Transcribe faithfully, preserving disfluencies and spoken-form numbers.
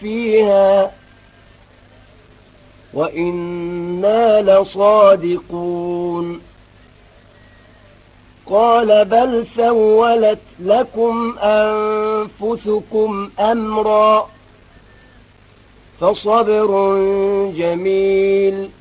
فيها وإنا لصادقون قال بل سولت لكم أنفسكم أمرا فصبر جميل